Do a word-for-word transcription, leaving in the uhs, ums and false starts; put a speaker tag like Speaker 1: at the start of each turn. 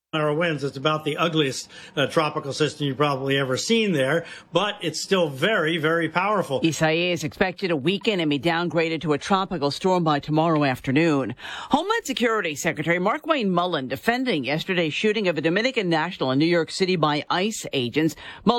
Speaker 1: Our winds. It's about the ugliest uh, tropical system you've probably ever seen there, but it's still very, very powerful.
Speaker 2: Isaias is expected to weaken and be downgraded to a tropical storm by tomorrow afternoon. Homeland Security Secretary Markwayne Mullin defending yesterday's shooting of a Dominican national in New York City by ICE agents.